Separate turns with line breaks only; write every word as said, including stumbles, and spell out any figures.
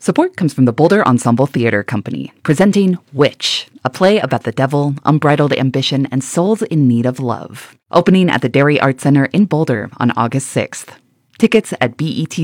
Support comes from the Boulder Ensemble Theater Company, presenting Witch, a play about the devil, unbridled ambition, and souls in need of love. Opening at the Dairy Arts Center in Boulder on August sixth. Tickets at bet